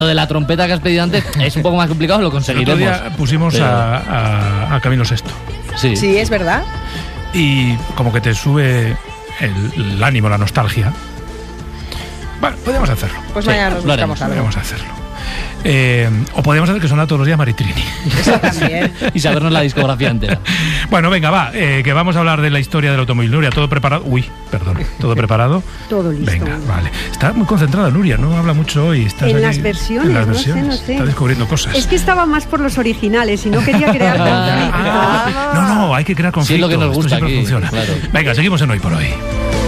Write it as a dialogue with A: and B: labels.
A: Lo de la trompeta que has pedido antes es un poco más complicado, lo conseguiremos.
B: El otro día pusimos a Camilo VI.
A: Sí.
C: Sí, es verdad.
B: Y como que te sube el ánimo, la nostalgia. Bueno, podríamos hacerlo.
C: Pues
A: Sí,
C: mañana nos
A: lo
C: buscamos algo.
B: Podríamos hacerlo. O podríamos hacer que suena todos los días Maritrini.
C: Eso también.
A: Y sabernos la discografía entera.
B: Bueno, venga, va, que vamos a hablar de la historia del automóvil. Nuria, ¿todo preparado? Uy, perdón, ¿todo preparado?
D: Todo listo.
B: Venga, vale. Está muy concentrada Nuria, no habla mucho hoy. Estás
D: En
B: aquí,
D: las versiones,
B: en las
D: no sé,
B: versiones.
D: no sé.
B: Está descubriendo cosas.
D: Es que estaba más por los originales y no quería crear conflicto.
B: No, hay que crear conflicto.
A: Sí, es lo que nos
B: Esto
A: gusta
B: siempre
A: aquí,
B: funciona.
A: claro.
B: Venga, seguimos en Hoy por Hoy.